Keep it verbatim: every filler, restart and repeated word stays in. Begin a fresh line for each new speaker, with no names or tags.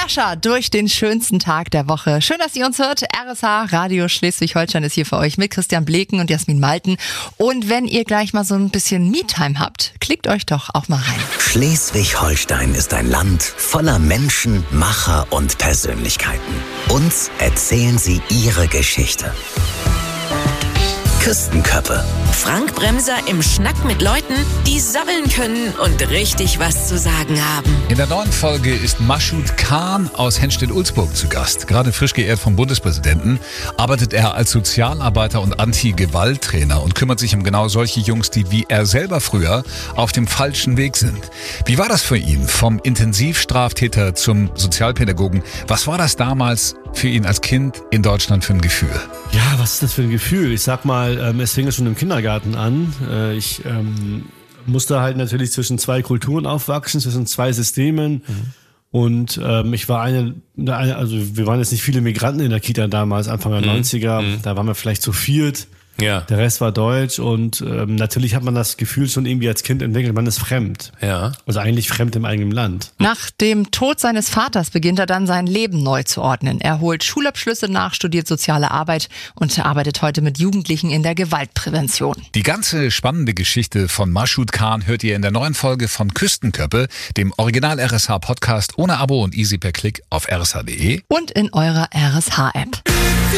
Mascha durch den schönsten Tag der Woche. Schön, dass ihr uns hört. R S H Radio Schleswig-Holstein ist hier für euch mit Christian Bleken und Jasmin Malten. Und wenn ihr gleich mal so ein bisschen Me-Time habt, klickt euch doch auch mal rein.
Schleswig-Holstein ist ein Land voller Menschen, Macher und Persönlichkeiten. Uns erzählen sie ihre Geschichte. Küstenköppe.
Frank Bremser im Schnack mit Leuten, die sabbeln können und richtig was zu sagen haben.
In der neuen Folge ist Maschud Khan aus Henstedt-Ulzburg zu Gast. Gerade frisch geehrt vom Bundespräsidenten, arbeitet er als Sozialarbeiter und Anti-Gewalt-Trainer und kümmert sich um genau solche Jungs, die wie er selber früher auf dem falschen Weg sind. Wie war das für ihn? Vom Intensivstraftäter zum Sozialpädagogen. Was war das damals für ihn als Kind in Deutschland für ein Gefühl?
Ja, was ist das für ein Gefühl? Ich sag mal, ähm, es fing ja schon im Kindergarten an. Äh, ich ähm, musste halt natürlich zwischen zwei Kulturen aufwachsen, zwischen zwei Systemen. Mhm. Und ähm, ich war eine, eine, also wir waren jetzt nicht viele Migranten in der Kita damals, Anfang der mhm. neunziger. Mhm. Da waren wir vielleicht zu viert. Ja. Der Rest war deutsch und ähm, natürlich hat man das Gefühl schon irgendwie als Kind entwickelt, man ist fremd. Ja. Also eigentlich fremd im eigenen Land.
Nach dem Tod seines Vaters beginnt er dann sein Leben neu zu ordnen. Er holt Schulabschlüsse nach, studiert soziale Arbeit und arbeitet heute mit Jugendlichen in der Gewaltprävention.
Die ganze spannende Geschichte von Maschud Khan hört ihr in der neuen Folge von Küstenköppe, dem Original-R S H-Podcast ohne Abo und easy per Klick auf r s h punkt d e
und in eurer R S H-App.